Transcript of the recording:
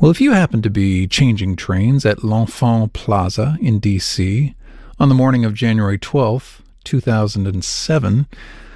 Well, if you happen to be changing trains at L'Enfant Plaza in D.C. on the morning of January 12th, 2007,